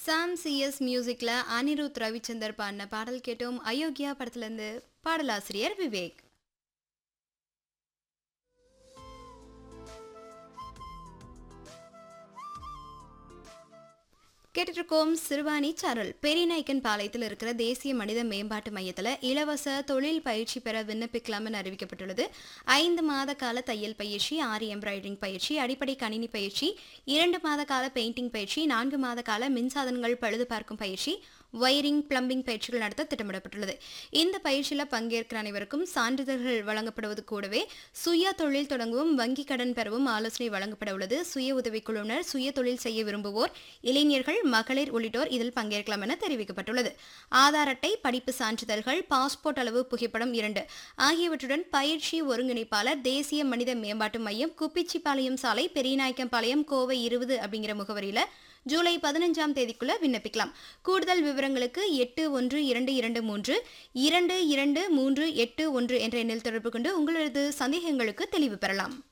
சாம் CS மியூசிக்ல அனிருத் ரவிச்சந்தர் பாடின பாடல் கேட்டோம். அயோக்கியா படத்துல இருந்து. பாடலாசிரியர் விவேக். கேட்டுட்டு இருக்கோம் சிறுவாணி சாரல். பெரியநாயக்கன் பாளையத்தில் இருக்கிற தேசிய மனித மேம்பாட்டு மையத்தில் இலவச தொழில் பயிற்சி பெற விண்ணப்பிக்கலாம்னு அறிவிக்கப்பட்டுள்ளது. 5 மாத கால தையல் பயிற்சி, 6 எம்ப்ராய்டரிங் பயிற்சி, அடிப்படை கணினி பயிற்சி, 2 மாத கால பெயிண்டிங் பயிற்சி, 4 மாத கால மின்சாதனங்கள் பழுது பார்க்கும் பயிற்சி, வயரிங், பிளம்பிங் பயிற்சிகள் நடத்த திட்டமிடப்பட்டுள்ளது. இந்த பயிற்சியில் பங்கேற்கிற அனைவருக்கும் சான்றிதழ்கள் வழங்கப்படுவது கூடவே சுய தொழில் தொடங்கவும் வங்கி கடன் பெறவும் ஆலோசனை வழங்கப்பட உள்ளது. சுய உதவிக்குழுவினர், சுய தொழில் செய்ய விரும்புவோர், இளைஞர்கள், மகளிர் உள்ளிட்டோர் இதில் பங்கேற்கலாம் என தெரிவிக்கப்பட்டுள்ளது. ஆதார் அட்டை, படிப்பு சான்றிதழ்கள், பாஸ்போர்ட் அளவு புகைப்படம் 2 ஆகியவற்றுடன் பயிற்சி ஒருங்கிணைப்பாளர், தேசிய மனித மேம்பாட்டு மையம், குப்பிச்சிப்பாளையம் சாலை, பெரியநாயக்கம்பாளையம், கோவை 20 அப்படிங்கிற முகவரியில ஜூலை 15ஆம் தேதிக்குள்ள விண்ணப்பிக்கலாம். கூடுதல் விவரங்களுக்கு 812223 2238 என்ற எண்ணில் தொடர்பு கொண்டு உங்களது சந்தேகங்களுக்கு தெளிவு பெறலாம்.